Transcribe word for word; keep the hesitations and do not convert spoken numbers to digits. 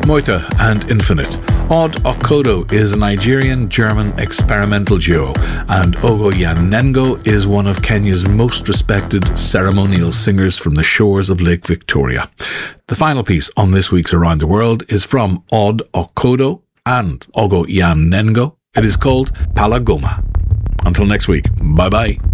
Moita and Infinite. Odd Okodo is a Nigerian-German experimental duo, and Ogo Yanengo is one of Kenya's most respected ceremonial singers from the shores of Lake Victoria. The final piece on this week's Around the World is from Odd Okodo and Ogo Yanengo. It is called Palagoma. Until next week, bye-bye.